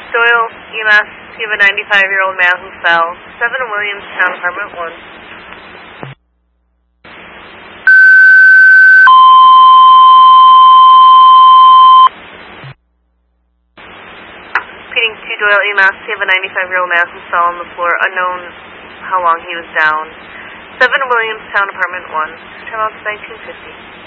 Doyle, EMS, you have a 95-year-old man who fell. 7 Williamstown, apartment 1. Repeating 2 Doyle, EMS, you have a 95-year-old man who fell on the floor, unknown how long he was down. 7 Williamstown, apartment 1. Turn off 1950.